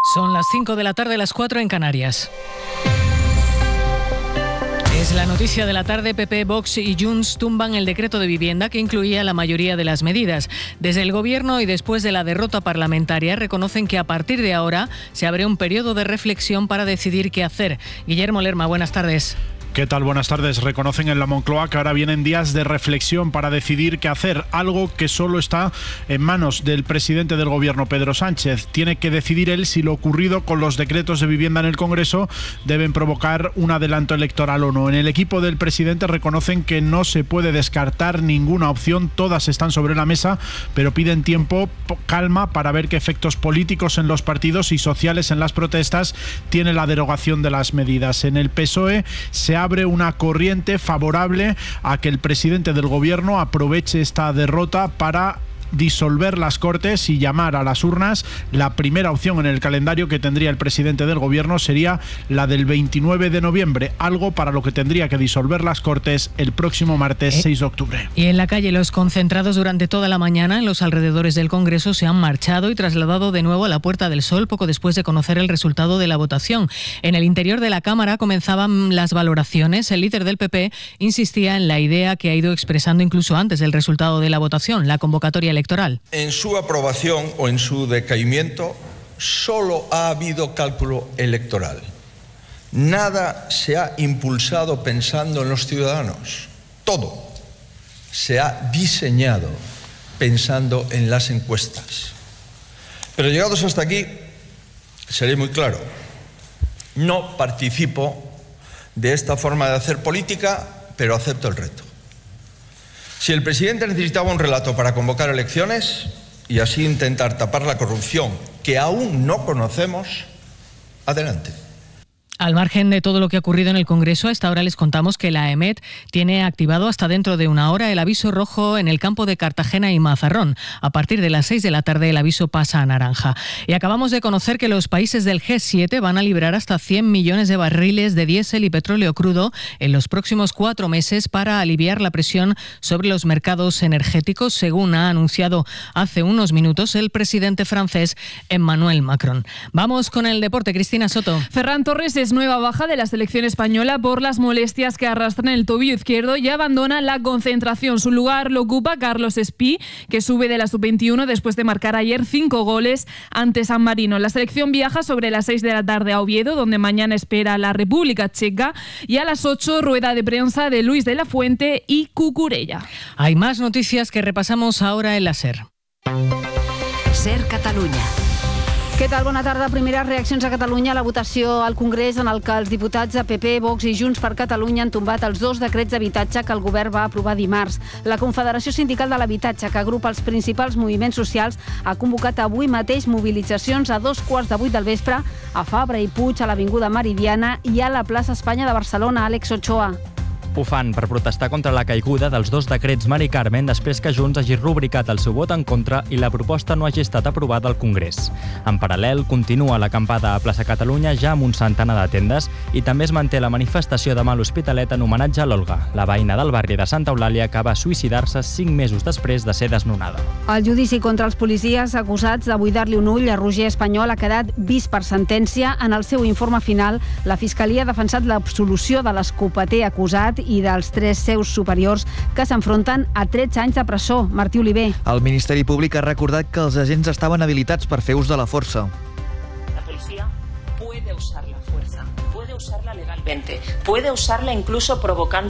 Son las 5 de la tarde, las 4 en Canarias. Es la noticia de la tarde. PP, Vox y Junts tumban el decreto de vivienda que incluía la mayoría de las medidas. Desde el Gobierno y después de la derrota parlamentaria reconocen que a partir de ahora se abre un periodo de reflexión para decidir qué hacer. Guillermo Lerma, buenas tardes. ¿Qué tal? Buenas tardes. Reconocen en la Moncloa que ahora vienen días de reflexión para decidir qué hacer, algo que solo está en manos del presidente del Gobierno, Pedro Sánchez. Tiene que decidir él si lo ocurrido con los decretos de vivienda en el Congreso deben provocar un adelanto electoral o no. En el equipo del presidente reconocen que no se puede descartar ninguna opción, todas están sobre la mesa, pero piden tiempo, calma, para ver qué efectos políticos en los partidos y sociales en las protestas tiene la derogación de las medidas. En el PSOE se abre una corriente favorable a que el presidente del Gobierno aproveche esta derrota para disolver las Cortes y llamar a las urnas. La primera opción en el calendario que tendría el presidente del Gobierno sería la del 29 de noviembre, algo para lo que tendría que disolver las Cortes el próximo martes 6 de octubre. Y en la calle, los concentrados durante toda la mañana en los alrededores del Congreso se han marchado y trasladado de nuevo a la Puerta del Sol poco después de conocer el resultado de la votación. En el interior de la Cámara comenzaban las valoraciones. El líder del PP insistía en la idea que ha ido expresando incluso antes del resultado de la votación, la convocatoria electoral. En su aprobación o en su decaimiento solo ha habido cálculo electoral. Nada se ha impulsado pensando en los ciudadanos. Todo se ha diseñado pensando en las encuestas. Pero llegados hasta aquí, seré muy claro. No participo de esta forma de hacer política, pero acepto el reto. Si el presidente necesitaba un relato para convocar elecciones y así intentar tapar la corrupción que aún no conocemos, adelante. Al margen de todo lo que ha ocurrido en el Congreso, a esta hora les contamos que la EMET tiene activado hasta dentro de una hora el aviso rojo en el campo de Cartagena y Mazarrón. A partir de las 6 de la tarde el aviso pasa a naranja. Y acabamos de conocer que los países del G7 van a liberar hasta 100 millones de barriles de diésel y petróleo crudo en los próximos 4 meses para aliviar la presión sobre los mercados energéticos, según ha anunciado hace unos minutos el presidente francés Emmanuel Macron. Vamos con el deporte. Cristina Soto. Ferran Torres es nueva baja de la selección española por las molestias que arrastra en el tobillo izquierdo y abandona la concentración. Su lugar lo ocupa Carlos Espí, que sube de la sub-21 después de marcar ayer 5 goles ante San Marino. La selección viaja sobre las 6 de la tarde a Oviedo, donde mañana espera la República Checa, y a las 8 rueda de prensa de Luis de la Fuente y Cucurella. Hay más noticias que repasamos ahora en la SER. SER Catalunya. Què tal? Bona tarda. Primeres reaccions a Catalunya a la votació al Congrés en el que els diputats de PP, Vox i Junts per Catalunya han tombat els 2 decrets d'habitatge que el govern va aprovar dimarts. La Confederació Sindical de l'Habitatge, que agrupa els principals moviments socials, ha convocat avui mateix mobilitzacions a 2:15 del vespre a Fabra i Puig, a l'Avinguda Meridiana i a la plaça Espanya de Barcelona. Àlex Ochoa. Ho fan per protestar contra la caiguda dels 2 decrets Mari Carmen després que Junts hagi rubricat el seu vot en contra i la proposta no hagi estat aprovada al Congrés. En paral·lel, continua l'acampada a plaça Catalunya ja amb un centenar de tendes i també es manté la manifestació demà a l'Hospitalet en homenatge a l'Olga, la veïna del barri de Santa Eulàlia que va suïcidar-se 5 mesos després de ser desnonada. El judici contra els policies acusats de buidar-li un ull a Roger Espanyol ha quedat vist per sentència. En el seu informe final, la Fiscalia ha defensat l'absolució de l'escopeter acusat i dels 3 seus superiors que s'enfronten a 13 anys de presó. Martí Oliver. El Ministeri Públic ha recordat que els agents estaven habilitats per fer ús de la força. La policía puede usar la fuerza, puede usarla legalmente, puede usarla incluso provocando